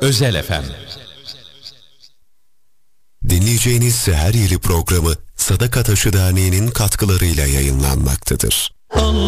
Özel FM. Dinleyeceğiniz Seher Yeli programı Sadaka Taşı Derneği'nin katkılarıyla yayınlanmaktadır.